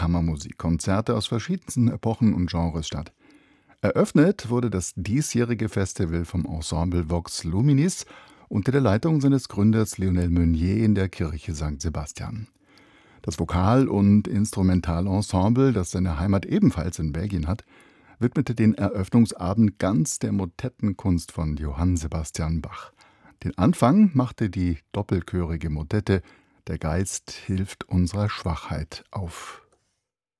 Kammermusikkonzerte aus verschiedensten Epochen und Genres statt. Eröffnet wurde das diesjährige Festival vom Ensemble Vox Luminis unter der Leitung seines Gründers Lionel Meunier in der Kirche St. Sebastian. Das Vokal- und Instrumentalensemble, das seine Heimat ebenfalls in Belgien hat, widmete den Eröffnungsabend ganz der Motettenkunst von Johann Sebastian Bach. Den Anfang machte die doppelchörige Motette »Der Geist hilft unserer Schwachheit« auf.